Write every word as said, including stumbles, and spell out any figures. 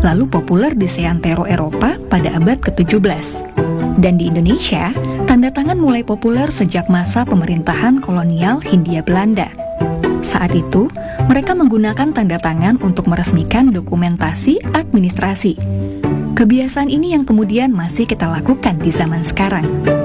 lalu populer di seantero Eropa pada abad ketujuh belas. Dan di Indonesia, tanda tangan mulai populer sejak masa pemerintahan kolonial Hindia Belanda. Saat itu, mereka menggunakan tanda tangan untuk meresmikan dokumentasi administrasi. Kebiasaan ini yang kemudian masih kita lakukan di zaman sekarang.